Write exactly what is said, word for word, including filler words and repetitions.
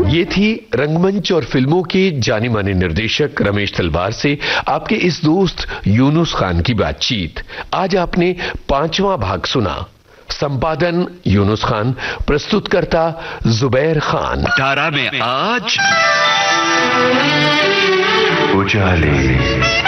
ये थी रंगमंच और फिल्मों के जाने माने निर्देशक रमेश तलवार से आपके इस दोस्त यूनुस खान की बातचीत। आज आपने पांचवा भाग सुना। संपादन यूनुस खान, प्रस्तुतकर्ता जुबैर खान। तारा में आज उजाले।